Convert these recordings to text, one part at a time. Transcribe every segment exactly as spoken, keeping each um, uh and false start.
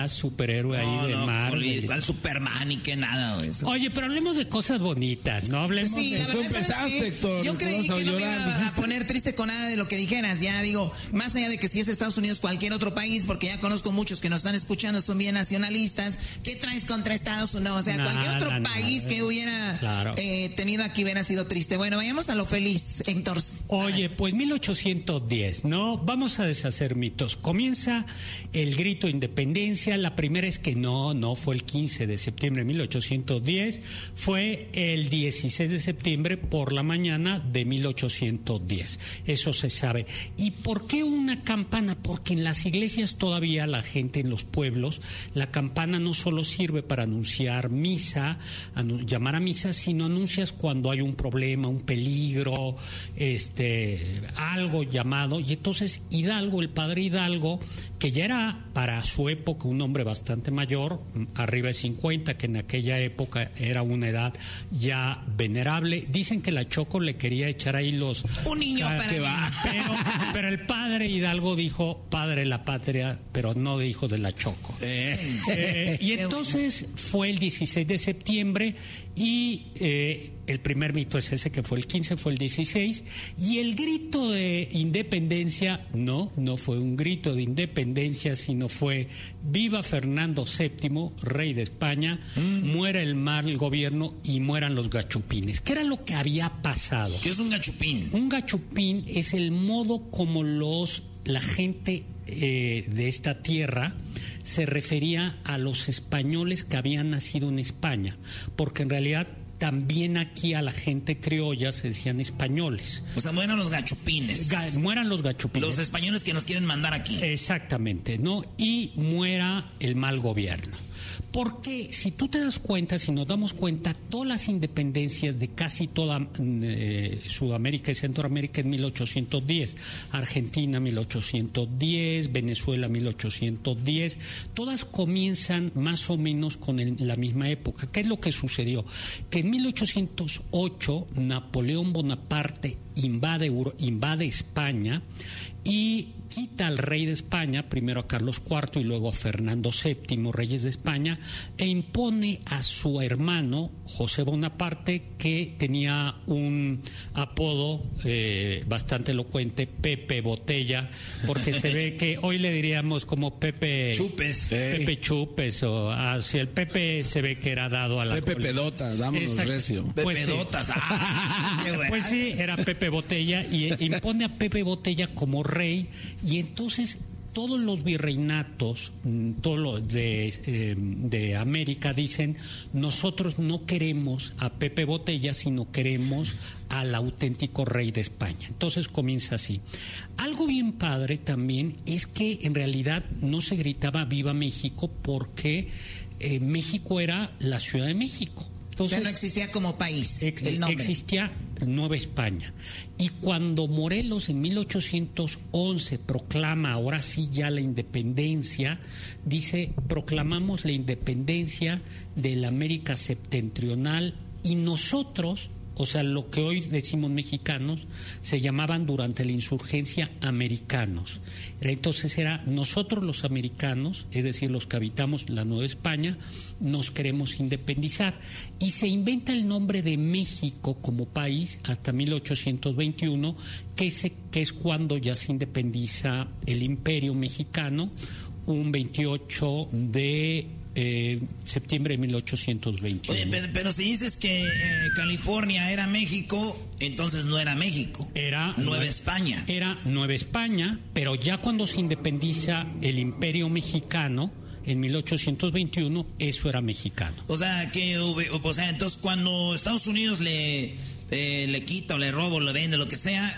superhéroe ahí no, de no, Marvel. ¿Cuál Superman y qué nada, güey? Oye, pero hablemos de cosas bonitas, ¿no? Hablemos sí, de... la verdad, Tú empezaste, qué? Héctor, Yo nos creí vamos a que no me llorar, iba a dijiste. poner triste con nada de lo que dijeras. Ya digo, más allá de que si es Estados Unidos, cualquier otro país, porque ya conozco muchos que nos están escuchando, son bien nacionalistas. ¿Qué traes contra Estados Unidos? O sea, Nada, cualquier otro nada, país que hubiera claro. eh, tenido aquí hubiera sido triste. Bueno, vayamos a lo feliz, Héctor. Oye, pues mil ochocientos diez, ¿no? Vamos a deshacer mitos. Comienza el grito de independencia. La primera es que no, no fue el quince de septiembre de mil ochocientos diez, fue el dieciséis de septiembre por la mañana de mil ochocientos diez. Eso se sabe. ¿Y por qué una campana? Porque en las iglesias todavía la gente en los pueblos, la campana no solo sirve para anunciar misa, anu- llamar a misa, sino anuncias cuando hay un problema, un peligro, este, algo llamado. Y entonces Hidalgo, el padre Hidalgo, que ya era para su época un hombre bastante mayor, arriba de cincuenta, que en aquella época era una edad ya venerable. Dicen que la Choco le quería echar ahí los... Un niño ca- para que mí. va. Pero, pero el padre Hidalgo dijo, padre de la patria, pero no dijo de la Choco. Eh. Eh, y entonces fue el dieciséis de septiembre y eh, el primer mito es ese, que fue el quince, fue el dieciséis, y el grito de independencia, no, no fue un grito de independencia, sino fue viva Fernando séptimo, rey de España, mm. muera el mal gobierno y mueran los gachupines. ¿Qué era lo que había pasado? ¿Qué es un gachupín? Un gachupín es el modo como los la gente eh, de esta tierra se refería a los españoles que habían nacido en España, porque en realidad también aquí a la gente criolla se decían españoles. O sea, mueran los gachupines. Ga- mueran los gachupines. Los españoles que nos quieren mandar aquí. Exactamente, ¿no? Y muera el mal gobierno. Porque si tú te das cuenta, si nos damos cuenta, todas las independencias de casi toda eh, Sudamérica y Centroamérica en mil ochocientos diez, Argentina mil ochocientos diez, Venezuela mil ochocientos diez, todas comienzan más o menos con el, la misma época. ¿Qué es lo que sucedió? Que en mil ochocientos ocho Napoleón Bonaparte invade, Euro, invade España y quita al rey de España, primero a Carlos cuarto y luego a Fernando séptimo, reyes de España, e impone a su hermano José Bonaparte, que tenía un apodo eh, bastante elocuente, Pepe Botella, porque se ve que hoy le diríamos como Pepe Chupes. Pepe Chupes, o así, el Pepe se ve que era dado a la Pepe Pedota, vámonos Exacto. recio. Pues sí. Pepedotas. Ah, qué bueno. Pues sí, era Pepe Botella y eh, impone a Pepe Botella como rey, y entonces todos los virreinatos, todos los de, eh, de América dicen, nosotros no queremos a Pepe Botella, sino queremos al auténtico rey de España. Entonces comienza así. Algo bien padre también es que en realidad no se gritaba Viva México, porque eh, México era la Ciudad de México. Entonces, o sea, no existía como país ex, el nombre. Existía Nueva España. Y cuando Morelos en mil ochocientos once proclama ahora sí ya la independencia, dice, proclamamos la independencia de la América septentrional, y nosotros, o sea, lo que hoy decimos mexicanos, se llamaban durante la insurgencia americanos. Entonces era nosotros los americanos, es decir, los que habitamos la Nueva España, nos queremos independizar. Y se inventa el nombre de México como país hasta mil ochocientos veintiuno, que es, que es cuando ya se independiza el Imperio Mexicano, un veintiocho de Eh, septiembre de mil ochocientos veintiuno. Oye, pero, pero si dices que eh, California era México, entonces no era México. Era Nueva España. Era Nueva España, pero ya cuando se independiza el Imperio Mexicano en mil ochocientos veintiuno, eso era mexicano. O sea, que o sea, entonces cuando Estados Unidos le eh, le quita o le roba o le vende, lo que sea,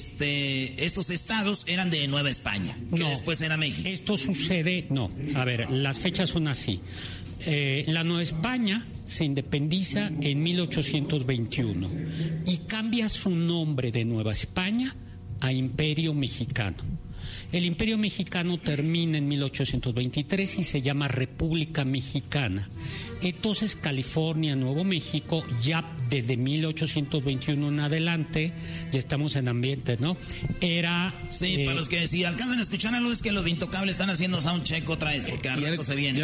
este estos estados eran de Nueva España, que no, después era México. Esto sucede, no, a ver, las fechas son así. Eh, la Nueva España se independiza en mil ochocientos veintiuno y cambia su nombre de Nueva España a Imperio Mexicano. El Imperio Mexicano termina en mil ochocientos veintitrés y se llama República Mexicana. Entonces California, Nuevo México, ya desde mil ochocientos veintiuno en adelante, ya estamos en ambiente, ¿no? Era... Sí, eh, para los que si alcanzan a escuchar algo es que los Intocables están haciendo soundcheck otra vez, porque algo se viene.